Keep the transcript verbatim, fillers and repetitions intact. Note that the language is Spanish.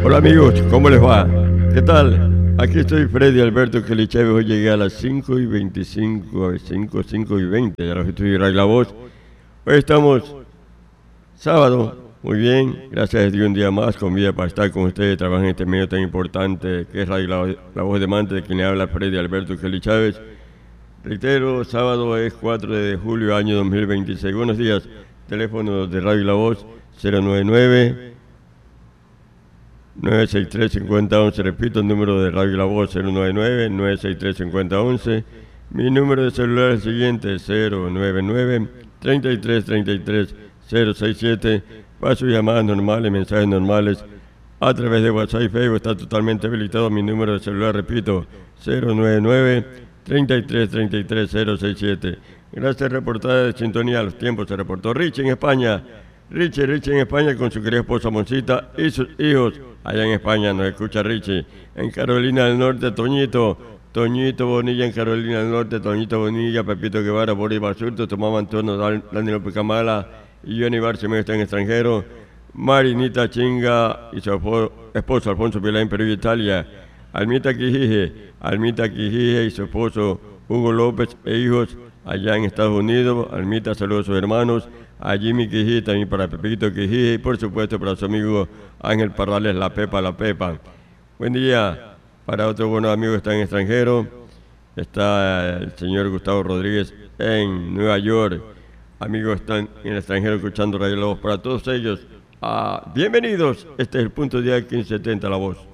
Hola amigos, ¿cómo les va? ¿Qué tal? Aquí estoy Freddy Alberto Kelicheve. Hoy llegué a las cinco y veinticinco, a cinco, cinco y veinte, ya los estoy en la voz. Hoy estamos sábado, muy bien, gracias a Dios un día más con vida para estar con ustedes, trabajar en este medio tan importante que es Radio La, la Voz de Mante, de quien le habla Freddy Alberto Kelicheve. Reitero, sábado es cuatro de julio, año dos mil veintiséis. Buenos días, teléfono de Radio La Voz cero nueve nueve, nueve seis tres, cinco cero uno uno, repito, el número de Radio La Voz cero nueve nueve, nueve seis tres, cinco cero uno uno. Mi número de celular es el siguiente, cero nueve nueve, treinta y tres, treinta y tres, cero seis siete. Para sus llamadas normales, mensajes normales a través de WhatsApp y Facebook está totalmente habilitado. Mi número de celular, repito, cero nueve nueve, treinta y tres, treinta y tres, cero seis siete. Gracias, reportada de sintonía a los tiempos. Se reportó Richie en España. Richie, Richie en España con su querida esposa Moncita y sus hijos. Allá en España nos escucha Richie. En Carolina del Norte, Toñito. Toñito Bonilla en Carolina del Norte. Toñito Bonilla, Pepito Guevara, Boris Basurto, Tomás Antonio, Daniel Picamala y Johnny Barcemé está en extranjero. Marinita Chinga y su esposo Alfonso Vilá en Perú y Italia. Almita Quijije, Almita Quijije y su esposo Hugo López e hijos allá en Estados Unidos. Almita, saludos a sus hermanos. A Jimmy Quijije, también para Pepito Quijije y por supuesto para su amigo Ángel Parrales, la Pepa, la Pepa. Buen día para otro buenos amigos que están en extranjero. Está el señor Gustavo Rodríguez en Nueva York. Amigos están en el extranjero escuchando Radio La Voz. Para todos ellos, ah, bienvenidos. Este es el punto de quince setenta La Voz.